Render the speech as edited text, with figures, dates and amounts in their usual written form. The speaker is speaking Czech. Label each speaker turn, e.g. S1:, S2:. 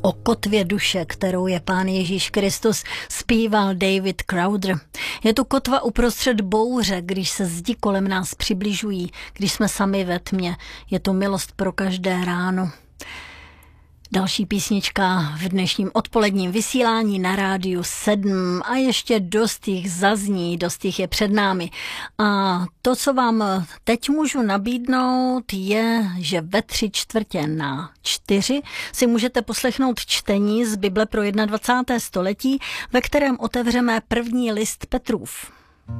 S1: O kotvě duše, kterou je Pán Ježíš Kristus, zpíval David Crowder. Je tu kotva uprostřed bouře, když se zdi kolem nás přibližují, když jsme sami ve tmě. Je to milost pro každé ráno. Další písnička v dnešním odpoledním vysílání na Rádiu 7 a ještě dost jich zazní, dost jich je před námi. A to, co vám teď můžu nabídnout, je, že ve 3:45 si můžete poslechnout čtení z Bible pro 21. století, ve kterém otevřeme první list Petrův.